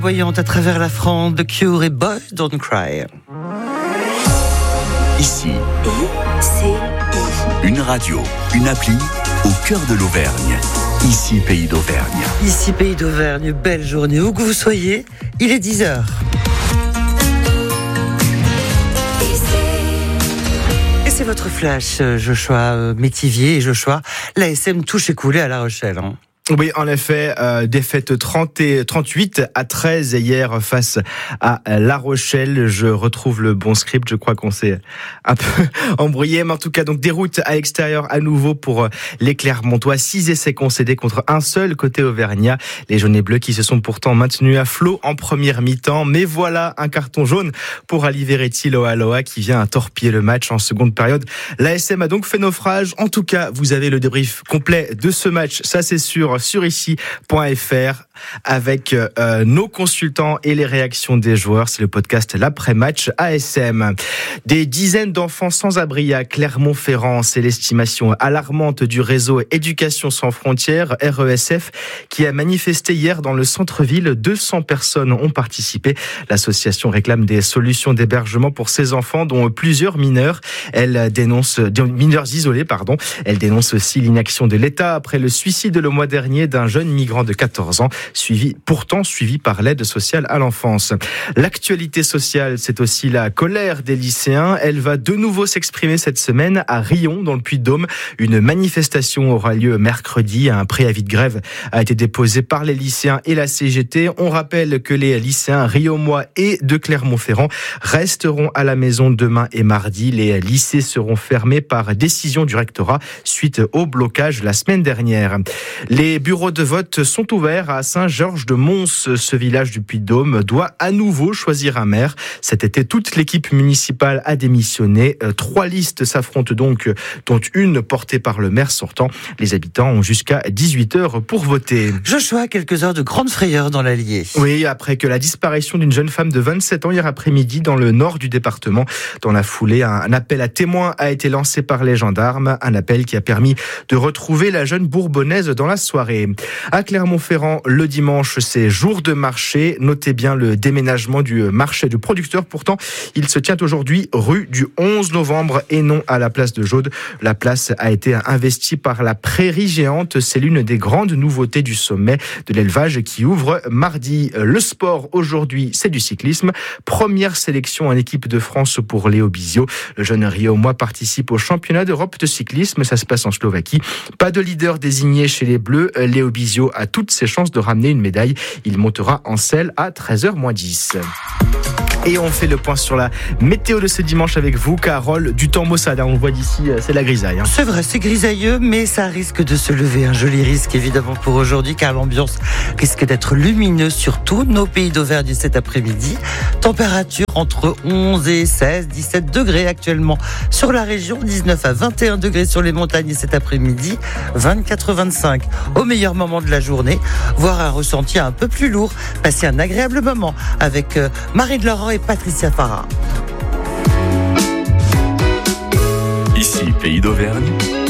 Voyante à travers la France, The Cure et Boy Don't Cry. Ici, une radio, une appli au cœur de l'Auvergne. Ici, Pays d'Auvergne. Ici, Pays d'Auvergne, belle journée. Où que vous soyez, il est 10h. Et c'est votre flash, Joshua Métivier et Joshua. L'ASM touche et coulé à La Rochelle. Oui, en effet, défaite 38-13 hier face à La Rochelle. Je retrouve le bon script, je crois qu'on s'est un peu embrouillé, mais en tout cas, donc déroute à l'extérieur à nouveau pour les Clermontois. 6 essais concédés contre un seul côté auvergnat. Les jaunes et bleus qui se sont pourtant maintenus à flot en première mi-temps, mais voilà un carton jaune pour Ali Veretti Loa qui vient torpiller le match en seconde période. L'ASM a donc fait naufrage. En tout cas, vous avez le débrief complet de ce match, ça c'est sûr, sur ici.fr avec nos consultants et les réactions des joueurs. C'est le podcast l'après-match ASM. Des dizaines d'enfants sans abri à Clermont-Ferrand, c'est l'estimation alarmante du réseau Éducation sans frontières, RESF, qui a manifesté hier dans le centre-ville. 200 personnes ont participé. L'association réclame des solutions d'hébergement pour ces enfants, dont plusieurs mineurs. Mineurs isolés. Elle dénonce aussi l'inaction de l'État après le suicide le mois dernier d'un jeune migrant de 14 ans, pourtant suivi par l'aide sociale à l'enfance. L'actualité sociale, c'est aussi la colère des lycéens. Elle va de nouveau s'exprimer cette semaine à Riom, dans le Puy-de-Dôme. Une manifestation aura lieu mercredi. Un préavis de grève a été déposé par les lycéens et la CGT. On rappelle que les lycéens riomois et de Clermont-Ferrand resteront à la maison demain et mardi. Les lycées seront fermés par décision du rectorat suite au blocage la semaine dernière. Les bureaux de vote sont ouverts à Saint-Georges-de-Mons. Ce village du Puy-de-Dôme doit à nouveau choisir un maire. Cet été, toute l'équipe municipale a démissionné. 3 listes s'affrontent donc, dont une portée par le maire sortant. Les habitants ont jusqu'à 18h pour voter. Joshua, quelques heures de grande frayeur dans l'Allier. Oui, après que la disparition d'une jeune femme de 27 ans hier après-midi dans le nord du département. Dans la foulée, un appel à témoins a été lancé par les gendarmes. Un appel qui a permis de retrouver la jeune Bourbonnaise dans la soirée. À Clermont-Ferrand, le dimanche, c'est jour de marché. Notez bien le déménagement du marché du producteur. Pourtant, il se tient aujourd'hui rue du 11 novembre et non à la place de Jaude. La place a été investie par la Prairie Géante. C'est l'une des grandes nouveautés du sommet de l'élevage qui ouvre mardi. Le sport aujourd'hui, c'est du cyclisme. Première sélection en équipe de France pour Léo Bizio. Le jeune Riomois participe au championnat d'Europe de cyclisme. Ça se passe en Slovaquie. Pas de leader désigné chez les Bleus. Léo Bizio a toutes ses chances de ramener une médaille. Il montera en selle à 13h-10. Et on fait le point sur la météo de ce dimanche avec vous, Carole. Du temps maussade, on le voit d'ici, c'est la grisaille. C'est vrai, c'est grisailleux, mais ça risque de se lever. Un joli risque, évidemment, pour aujourd'hui, car l'ambiance risque d'être lumineuse sur tous nos pays d'Auvergne cet après-midi. Température entre 11 et 16, 17 degrés actuellement sur la région, 19 à 21 degrés sur les montagnes cet après-midi, 24-25 au meilleur moment de la journée, voire un ressenti un peu plus lourd. Passez un agréable moment avec Marie de Laurent et Patricia Farah. Ici, Pays d'Auvergne.